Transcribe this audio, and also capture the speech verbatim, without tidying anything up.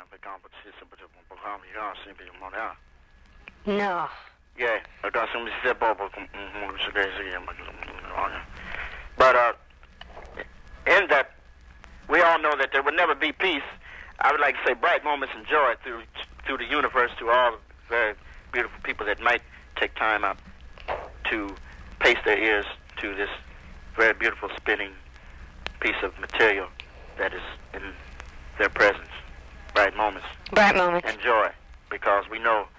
impeccable system, but un programma ja, sempre man ja. No. Yeah, that's some step up. But uh, in that, we all know that there will never be peace. I would like to say bright moments and joy through through the universe to all very beautiful people that might take time out to pace their ears to this very beautiful spinning piece of material that is in their presence. Bright moments. Bright moments. And joy, because we know